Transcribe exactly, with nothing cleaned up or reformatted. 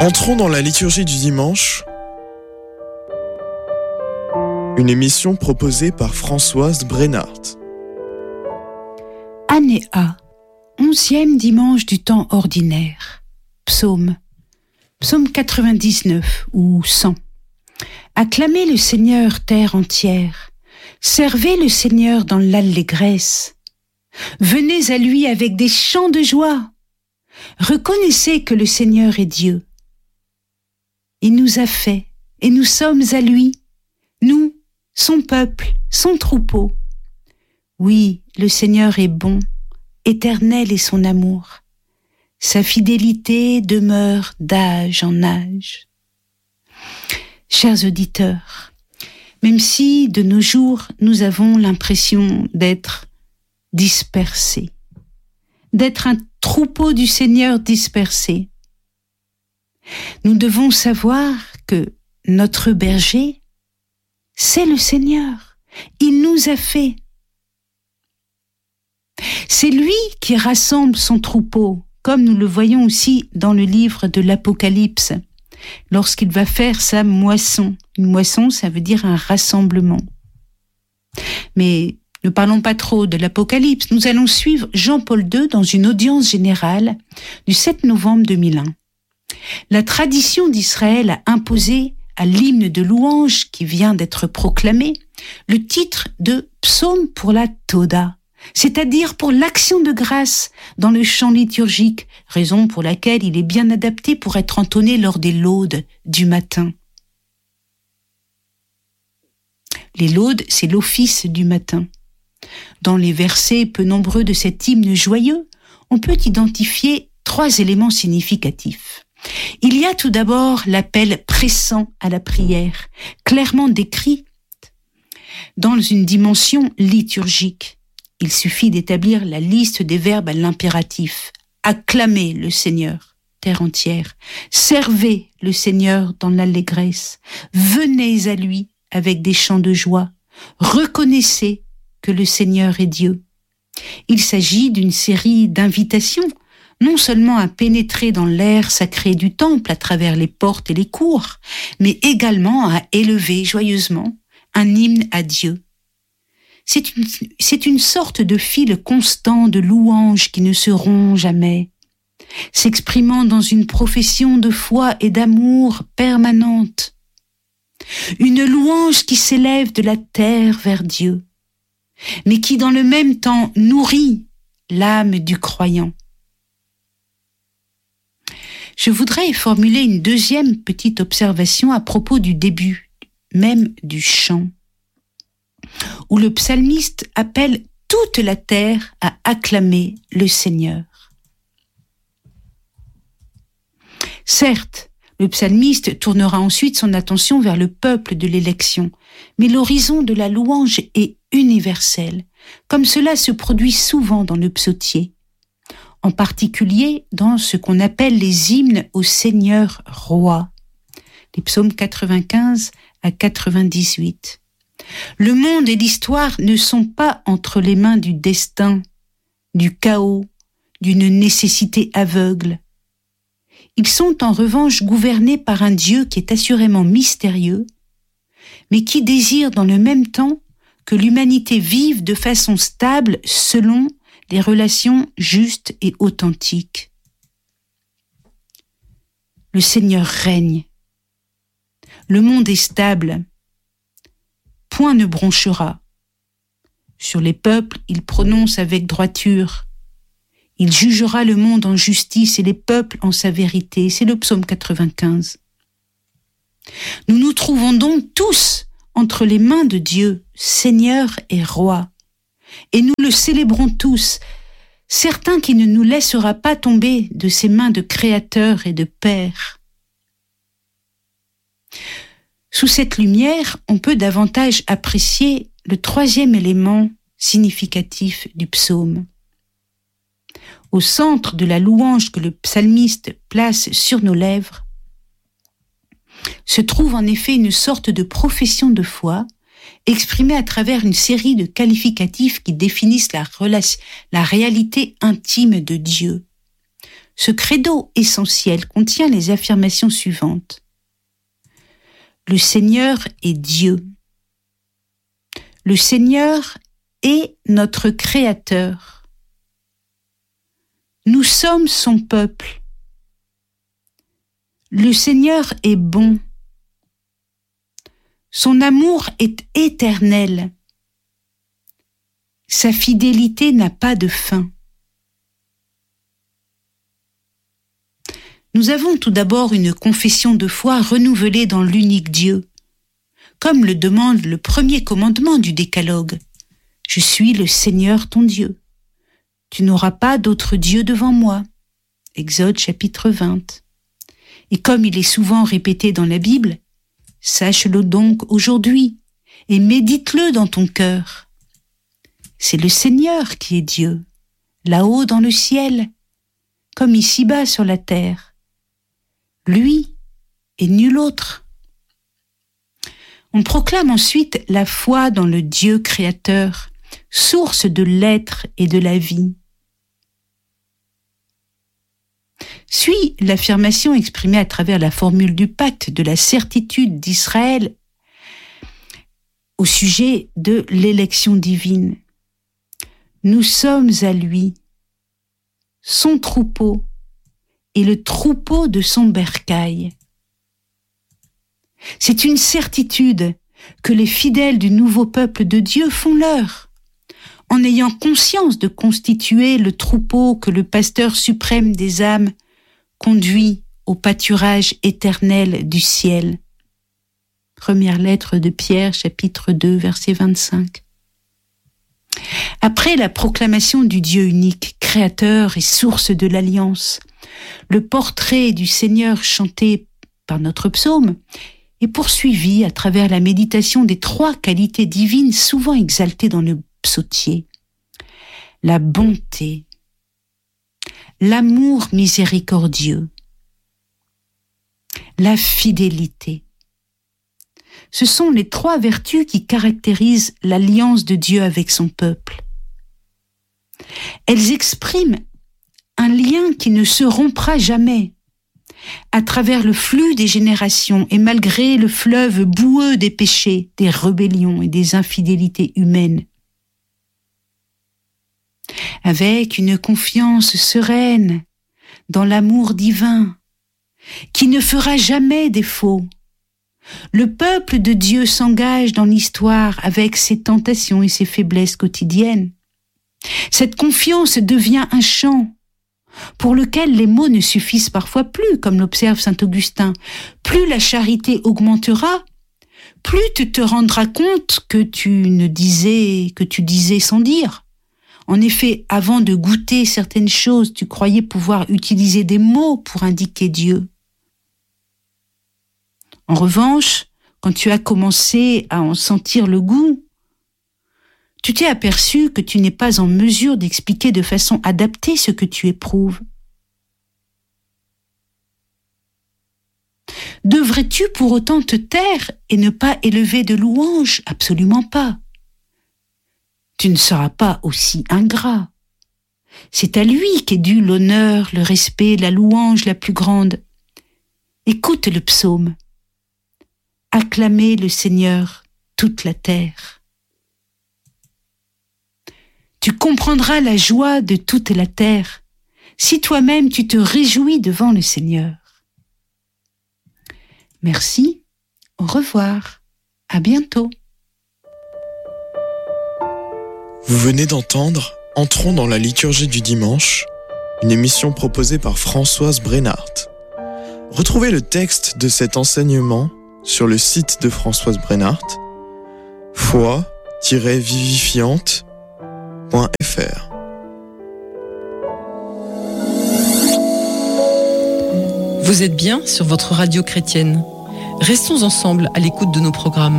Entrons dans la liturgie du dimanche, une émission proposée par Françoise Brennart. Année A, onzième dimanche du temps ordinaire. Psaume. Psaume quatre-vingt-dix-neuf ou cent. Acclamez le Seigneur, terre entière. Servez le Seigneur dans l'allégresse. Venez à lui avec des chants de joie. Reconnaissez que le Seigneur est Dieu. Il nous a fait et nous sommes à lui, nous, son peuple, son troupeau. Oui, le Seigneur est bon, éternel est son amour. Sa fidélité demeure d'âge en âge. Chers auditeurs, même si de nos jours nous avons l'impression d'être dispersés, d'être un troupeau du Seigneur dispersé, nous devons savoir que notre berger, c'est le Seigneur. Il nous a fait. C'est lui qui rassemble son troupeau, comme nous le voyons aussi dans le livre de l'Apocalypse, lorsqu'il va faire sa moisson. Une moisson, ça veut dire un rassemblement. Mais ne parlons pas trop de l'Apocalypse. Nous allons suivre Jean-Paul deux dans une audience générale du sept novembre deux mille un. La tradition d'Israël a imposé à l'hymne de louange qui vient d'être proclamé le titre de psaume pour la Toda, c'est-à-dire pour l'action de grâce dans le chant liturgique, raison pour laquelle il est bien adapté pour être entonné lors des laudes du matin. Les laudes, c'est l'office du matin. Dans les versets peu nombreux de cet hymne joyeux, on peut identifier trois éléments significatifs. Il y a tout d'abord l'appel pressant à la prière, clairement décrit dans une dimension liturgique. Il suffit d'établir la liste des verbes à l'impératif. Acclamez le Seigneur, terre entière. Servez le Seigneur dans l'allégresse. Venez à lui avec des chants de joie. Reconnaissez que le Seigneur est Dieu. Il s'agit d'une série d'invitations, non seulement à pénétrer dans l'air sacré du temple à travers les portes et les cours, mais également à élever joyeusement un hymne à Dieu. C'est une, c'est une sorte de fil constant de louange qui ne se rompt jamais, s'exprimant dans une profession de foi et d'amour permanente. Une louange qui s'élève de la terre vers Dieu, mais qui dans le même temps nourrit l'âme du croyant. Je voudrais formuler une deuxième petite observation à propos du début, même du chant, où le psalmiste appelle toute la terre à acclamer le Seigneur. Certes, le psalmiste tournera ensuite son attention vers le peuple de l'élection, mais l'horizon de la louange est universel, comme cela se produit souvent dans le psautier, en particulier dans ce qu'on appelle les hymnes au Seigneur roi, les psaumes quatre-vingt-quinze à quatre-vingt-dix-huit. Le monde et l'histoire ne sont pas entre les mains du destin, du chaos, d'une nécessité aveugle. Ils sont en revanche gouvernés par un Dieu qui est assurément mystérieux, mais qui désire dans le même temps que l'humanité vive de façon stable selon les relations justes et authentiques. Le Seigneur règne. Le monde est stable. Point ne bronchera. Sur les peuples, il prononce avec droiture. Il jugera le monde en justice et les peuples en sa vérité. C'est le psaume quatre-vingt-quinze. Nous nous trouvons donc tous entre les mains de Dieu, Seigneur et Roi. Et nous le célébrons tous, certains qui ne nous laissera pas tomber de ses mains de Créateur et de Père. Sous cette lumière, on peut davantage apprécier le troisième élément significatif du psaume. Au centre de la louange que le psalmiste place sur nos lèvres, se trouve en effet une sorte de profession de foi exprimée à travers une série de qualificatifs qui définissent la, relation, la réalité intime de Dieu. Ce credo essentiel contient les affirmations suivantes. Le Seigneur est Dieu. Le Seigneur est notre Créateur. Nous sommes son peuple. Le Seigneur est bon. Son amour est éternel. Sa fidélité n'a pas de fin. Nous avons tout d'abord une confession de foi renouvelée dans l'unique Dieu, comme le demande le premier commandement du Décalogue. Je suis le Seigneur ton Dieu. Tu n'auras pas d'autre Dieu devant moi. Exode chapitre vingt. Et comme il est souvent répété dans la Bible, sache-le donc aujourd'hui et médite-le dans ton cœur. C'est le Seigneur qui est Dieu, là-haut dans le ciel, comme ici-bas sur la terre. Lui et nul autre. On proclame ensuite la foi dans le Dieu créateur, source de l'être et de la vie. Suit l'affirmation exprimée à travers la formule du pacte de la certitude d'Israël au sujet de l'élection divine. Nous sommes à lui, son troupeau, et le troupeau de son bercail. C'est une certitude que les fidèles du nouveau peuple de Dieu font leur, en ayant conscience de constituer le troupeau que le pasteur suprême des âmes conduit au pâturage éternel du ciel. Première lettre de Pierre, chapitre deux, verset vingt-cinq. Après la proclamation du Dieu unique, créateur et source de l'alliance, le portrait du Seigneur chanté par notre psaume est poursuivi à travers la méditation des trois qualités divines souvent exaltées dans le psautier. La bonté, l'amour miséricordieux, la fidélité. Ce sont les trois vertus qui caractérisent l'alliance de Dieu avec son peuple. Elles expriment un lien qui ne se rompra jamais, à travers le flux des générations et malgré le fleuve boueux des péchés, des rébellions et des infidélités humaines. Avec une confiance sereine dans l'amour divin, qui ne fera jamais défaut, le peuple de Dieu s'engage dans l'histoire avec ses tentations et ses faiblesses quotidiennes. Cette confiance devient un chant pour lequel les mots ne suffisent parfois plus, comme l'observe saint Augustin. Plus la charité augmentera, plus tu te rendras compte que tu ne disais, que tu disais sans dire. En effet, avant de goûter certaines choses, tu croyais pouvoir utiliser des mots pour indiquer Dieu. En revanche, quand tu as commencé à en sentir le goût, tu t'es aperçu que tu n'es pas en mesure d'expliquer de façon adaptée ce que tu éprouves. Devrais-tu pour autant te taire et ne pas élever de louanges ? Absolument pas. Tu ne seras pas aussi ingrat. C'est à lui qu'est dû l'honneur, le respect, la louange la plus grande. Écoute le psaume. Acclamez le Seigneur, toute la terre. Tu comprendras la joie de toute la terre si toi-même tu te réjouis devant le Seigneur. Merci, au revoir, à bientôt. Vous venez d'entendre Entrons dans la liturgie du dimanche, une émission proposée par Françoise Brenhardt. Retrouvez le texte de cet enseignement sur le site de Françoise Brenhardt, foi tiret vivifiante point f r. Vous êtes bien sur votre radio chrétienne. Restons ensemble à l'écoute de nos programmes.